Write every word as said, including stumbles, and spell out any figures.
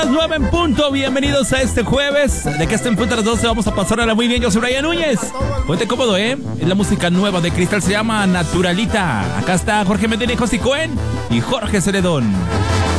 nueve en punto, bienvenidos a este jueves. De que estén en punto a las doce vamos a pasarla muy bien. Yo soy Brian Núñez. Ponte cómodo, ¿eh? Es la música nueva de Cristal, se llama Naturalita. Acá está Jorge Medina y José Cohen y Jorge Celedón.